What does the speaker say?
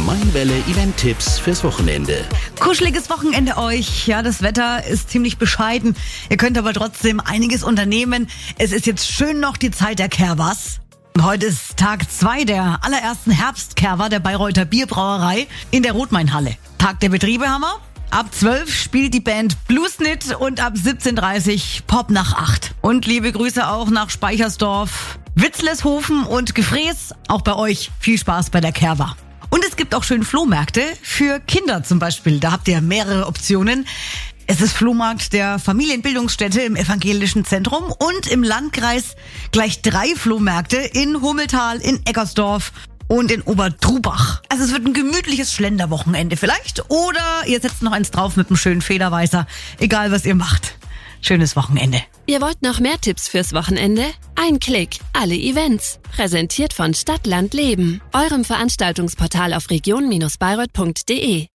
Mainwelle Event-Tipps fürs Wochenende. Kuscheliges Wochenende euch. Ja, das Wetter ist ziemlich bescheiden. Ihr könnt aber trotzdem einiges unternehmen. Es ist jetzt schön noch die Zeit der Kerwas. Heute ist Tag 2 der allerersten Herbstkerwa der Bayreuther Bierbrauerei in der Rotmainhalle. Tag der Betriebe haben wir. Ab 12 spielt die Band Bluesnit und ab 17:30 Pop nach 8. Und liebe Grüße auch nach Speichersdorf, Witzleshofen und Gefrees. Auch bei euch viel Spaß bei der Kerwa. Und es gibt auch schön Flohmärkte für Kinder zum Beispiel. Da habt ihr mehrere Optionen. Es ist Flohmarkt der Familienbildungsstätte im Evangelischen Zentrum und im Landkreis gleich 3 Flohmärkte in Hummeltal, in Eckersdorf und in Obertrubach. Also es wird ein gemütliches Schlenderwochenende vielleicht. Oder ihr setzt noch eins drauf mit einem schönen Federweißer. Egal, was ihr macht. Schönes Wochenende. Ihr wollt noch mehr Tipps fürs Wochenende? Ein Klick, alle Events. Präsentiert von Stadt, Land, Leben. Eurem Veranstaltungsportal auf region-bayreuth.de.